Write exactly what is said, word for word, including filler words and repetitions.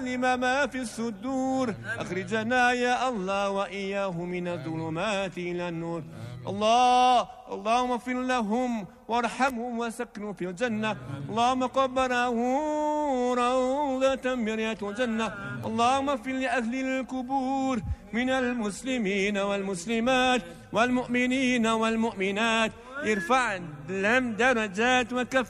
لما ما في الصدور أخرجنا يا الله وإياه من الظلمات إلى النور. الله اللهم اغفر لهم وارحمهم وسكنوا في الجنة. اللهم قبره روضة من رياض الجنة. اللهم اغفر لأهل القبور من المسلمين والمسلمات والمؤمنين والمؤمنات. ارفع لهم درجات وكف